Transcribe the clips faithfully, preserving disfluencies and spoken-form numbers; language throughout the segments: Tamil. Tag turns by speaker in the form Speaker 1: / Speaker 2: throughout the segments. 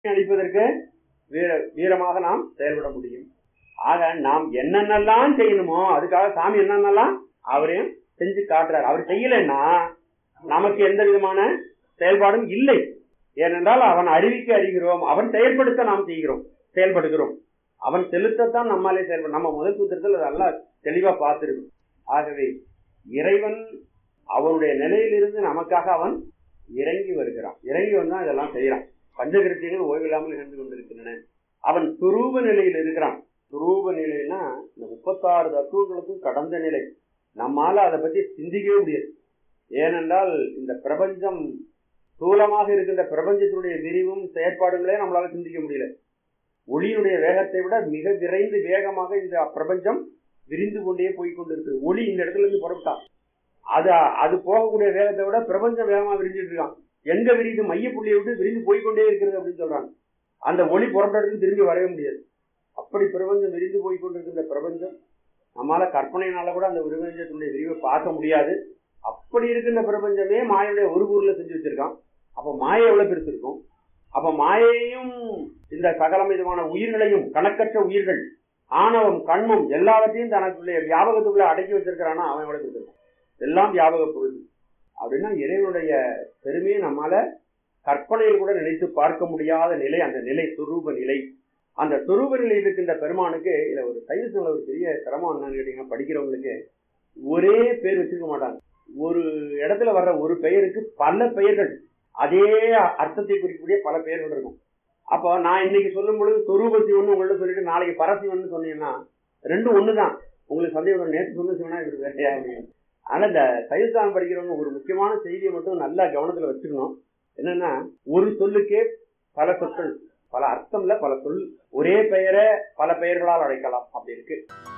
Speaker 1: அளிப்பதற்கு வீர வீரமாக நாம் செயல்பட முடியும். ஆக நாம் என்னென்னலாம் செய்யணுமோ அதுக்காக சாமி என்னென்னலாம் அவரையும் செஞ்சு காட்டுறாரு. அவர் செய்யலைன்னா நமக்கு எந்த விதமான செயல்பாடும் இல்லை. ஏனென்றால் அவன் அறிவிக்க அறிகிறோம், அவன் செயல்படுத்த நாம் செய்கிறோம், செயல்படுகிறோம். அவன் செலுத்தத்தான் நம்மாலே செயல்படும். நம்ம முதல் சூத்திரத்தில் நல்லா தெளிவா பார்த்திருக்கும். ஆகவே இறைவன் அவனுடைய நிலையிலிருந்து நமக்காக அவன் இறங்கி வருகிறான். இறங்கி வந்தா இதெல்லாம் செய்யறான். பஞ்சகிருத்தியங்கள் ஓய்வில்லாமல் இருந்து கொண்டிருக்கின்றன. அவன் துரூப நிலையில் இருக்கிறான். துரூப நிலைன்னா இந்த முப்பத்தாறு தத்துவங்களுக்கும் கடந்த நிலை. நம்மால அதை பத்தி சிந்திக்கவே முடியாது. ஏனென்றால் இந்த பிரபஞ்சம் ஸ்தூலமாக இருக்கின்ற பிரபஞ்சத்தினுடைய விரிவும் செயற்பாடுகளே நம்மளால சிந்திக்க முடியல. ஒளியினுடைய வேகத்தை விட மிக விரைந்து வேகமாக இந்த பிரபஞ்சம் விரிந்து கொண்டே போய்கொண்டிருக்கு. ஒளி இந்த இடத்துல இருந்து புறப்பட்டான், அது அது போகக்கூடிய வேகத்தை விட பிரபஞ்சம் வேகமா விரிஞ்சிட்டு இருக்கான். எங்க விரிது மையப்புள்ளியை விட்டு விரிந்து போய்கொண்டே இருக்கிறது அப்படின்னு சொல்றாங்க. அந்த ஒளி புறப்பட்டதுக்கு திரும்பி வரவே முடியாது. அப்படி பிரபஞ்சம் விரிந்து போய்கொண்டிருக்கின்ற பிரபஞ்சம் நம்மளால கற்பனையினால கூட அந்த பிரபஞ்சத்தினுடைய விரிவை பார்க்க முடியாது. அப்படி இருக்கின்ற பிரபஞ்சமே மாயனுடைய ஒரு ஊர்ல செஞ்சு வச்சிருக்கான். அப்ப மாயை எவ்வளவு பெருசு இருக்கும்? அப்ப மாயையும் இந்த சகல விதமான உயிர்களையும், கணக்கற்ற உயிர்கள், ஆணவம், கண்மம் எல்லாவற்றையும் தனக்குள்ளே வியாபகத்துக்குள்ள அடக்கி வச்சிருக்கிறானா அவன் எவ்வளவு பெருசு? எல்லாம் வியாபக பொருள். அப்படின்னா இறைவனுடைய பெருமையை நம்மால கற்பனையில் கூட நினைத்து பார்க்க முடியாத நிலை, அந்த நிலை சுரூப நிலை. அந்த சுரூப நிலையில் இருக்கின்ற பெருமானுக்கு இதுல ஒரு சைவ ஒரு பெரிய சிரமம் என்னன்னு கேட்டீங்கன்னா, படிக்கிறவங்களுக்கு ஒரே பேர் வச்சிருக்க மாட்டாங்க. ஒரு இடத்துல வர்ற ஒரு பெயருக்கு பல பெயர்கள், அதே அர்த்தத்தை குறிக்கக்கூடிய பல பெயர்கள் இருக்கும். அப்போ நான் இன்னைக்கு சொல்லும் பொழுது சொரூப சிவன் உங்கள்ட்ட சொல்லிட்டு நாளைக்கு பரசிவன் சொன்னீங்கன்னா ரெண்டும் ஒண்ணுதான். உங்களுக்கு சந்தேகம், நேற்று சொன்ன சிவனா இது வேறையா அப்படின்னு. ஆனா இந்த சைவஸ்தானம் படிக்கிறவங்க ஒரு முக்கியமான செய்தியை மட்டும் நல்லா கவனத்துல வச்சுக்கணும். என்னன்னா, ஒரு சொல்லுக்கே பல சொற்கள், பல அர்த்தம்ல பல சொல். ஒரே பெயரை பல பெயர்களால் அழைக்கலாம். அப்படி இருக்கு.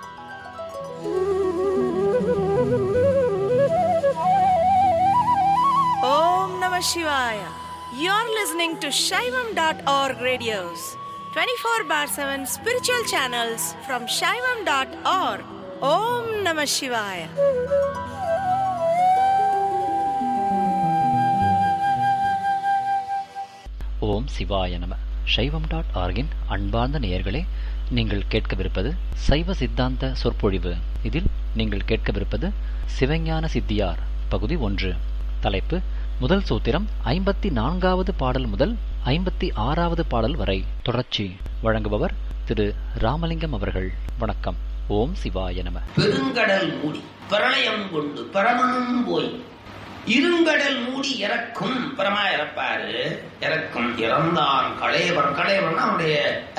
Speaker 2: Om Namah Shivaya. You're listening to Shaivam dot org radios, twenty-four bar seven spiritual channels from Shaivam dot org. Om Namah Shivaya.
Speaker 3: ஓம் சிவாய நம. சைவம் டாட் ஆர்கின் அன்பார்ந்த நேயர்களே, நீங்கள் கேட்கவிருப்பது சைவ சித்தாந்த சொற்பொழிவு. இதில் நீங்கள் கேட்கவிருப்பது சிவஞான சித்தியார் பகுதி ஒன்று. தலைப்பு முதல் சூத்திரம் ஐம்பத்தி நான்காவது பாடல் முதல் ஐம்பத்தி ஆறாவது பாடல் வரை தொடர்ச்சி. வழங்குபவர் திரு ராமலிங்கம் அவர்கள். வணக்கம். ஓம் சிவாய நம.
Speaker 4: பெருங்கடல் மூடி பிரளயம் கொண்டு பரமனும் போய் இருங்கடல் மூடி இறக்கும். பரமா இறப்பாரு, இறக்கும். இறந்தான் களையவன். களையவன் அவனுடைய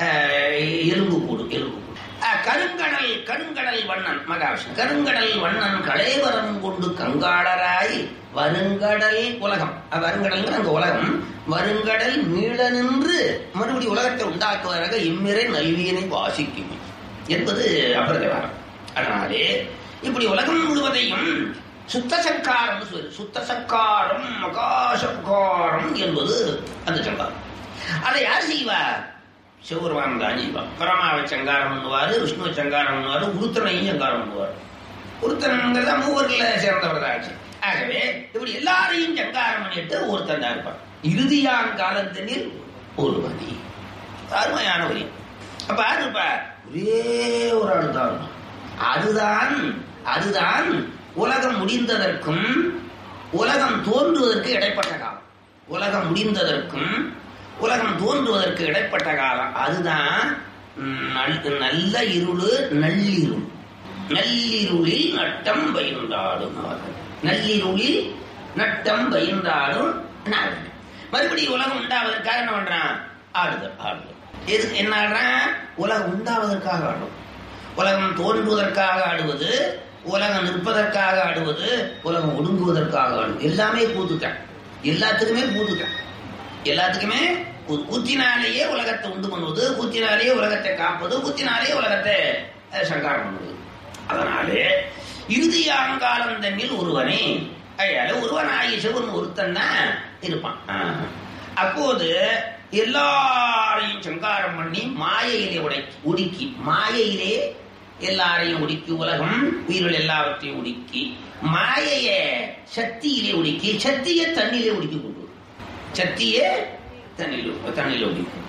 Speaker 4: எலும்பு கூடு, எலும்பு கூடு. கருங்கடல் கருங்கடல் வண்ணன் மகாவிஷ்ணு. கருங்கடல் வண்ணன் களையவரம் கொண்டு கங்காளராய் வருங்கடல் உலகம். வருங்கடல் அந்த உலகம். வருங்கடல் மீள நின்று மறுபடி உலகத்தை உண்டாக்குவதாக இம்மிரை நல்வியனை வாசிக்கும் என்பது அபரதவாரம். அதனாலே இப்படி உலகம் முழுவதையும் சுத்த சங்காரம், சுத்த சங்காரம், மகாசங்காரம் என்பது அந்த சங்காரம். அதை யார் செய்வார்? சிவபெருமான் தான் செய்வார். பரமாவை சங்காரம் பண்ணுவாரு, விஷ்ணுவை சங்காரம் பண்ணுவாரு, உருத்தனையும் சங்காரம் பண்ணுவார். உருத்தனங்கிறத மூவர்ல சேர்ந்தவர் தான் ஆச்சு. ஆகவே இப்படி எல்லாரையும் சங்காரம் பண்ணிட்டு ஒருத்தன் தான் இருப்பார். இறுதியான் காலத்தினில் ஒரு வரி, அருமையான வரி. அப்ப யாரு இருப்பார்? ஒரே ஒரு ஆள் தான். அதுதான் அதுதான் உலகம் முடிந்ததற்கும் உலகம் தோன்றுவதற்கு இடைப்பட்ட காலம். உலகம் முடிந்ததற்கும் உலகம் தோன்றுவதற்கு இடைப்பட்ட காலம். அதுதான் நல்ல இருளு, நள்ளிருள். நள்ளிருளில் நட்டம் பயின்றாடும். நள்ளிருளில் நட்டம் பயின்றாடும். மறுபடியும் உலகம் உண்டாவதற்காக என்ன பண்றான்? ஆடுதல். ஆடுதல் எது என்ன ஆடுறான்? உலகம் உண்டாவதற்காக ஆடும். உலகம் தோன்றுவதற்காக ஆடுவது, உலகம் நிற்பதற்காக ஆடுவது, உலகம் ஒடுங்குவதற்காக ஆடுவது. எல்லாமே கூத்துட்டான். எல்லாத்துக்குமே கூத்துட்டான். எல்லாத்துக்குமே கூத்தினாலேயே உலகத்தை உண்டு பண்ணுவது, கூத்தினாலேயே உலகத்தை காப்பது, கூத்தினாலேயே உலகத்தை சங்காரம் பண்ணுவது. அதனாலே இறுதியாங்காலம் தன்னில் ஒருவனே, அயால ஒருவனாகிய சிவன் ஒருத்தன் தான் இருப்பான். அப்போது எல்லாரையும் சங்காரம் பண்ணி மாயையிலே உடைக்கி உடுக்கி மாயையிலே எல்லாரையும் உடுக்கி, உலகம் உயிர்கள் எல்லாவற்றையும் உடுக்கி, மாயைய சக்தியிலே உடுக்கி, சக்தியை தண்ணிலே உடுக்கி கொண்டு, சக்தியே தண்ணிலே தண்ணிலே உடுக்கி